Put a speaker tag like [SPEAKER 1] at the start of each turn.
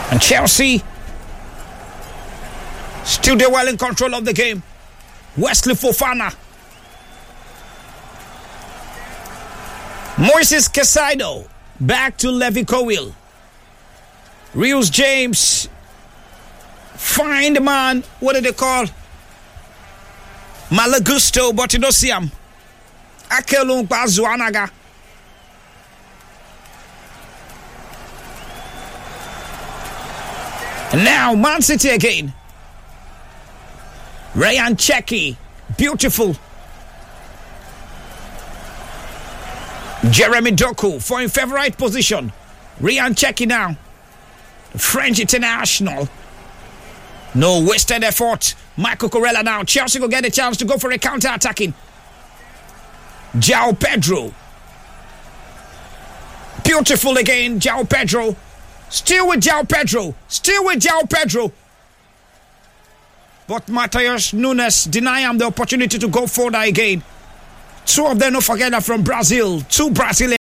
[SPEAKER 1] And Chelsea still they well in control of the game. Wesley Fofana. Moises Caicedo back to Levi Colwill. Reus James find the man. What do they call? Malagusto, but you don't see him. Akelung Bazuanaga. And now Man City again. Ryan Cherki, beautiful. Jeremy Doku for in favorite position. Ryan Cherki now. The French international. No wasted effort. Michael Corella now. Chelsea will get a chance to go for a counter-attacking. João Pedro. Beautiful again, João Pedro. Still with João Pedro. Still with João Pedro. But Matheus Nunes deny him the opportunity to go further again. Two of them, don't forget, are from Brazil. Two Brazilians.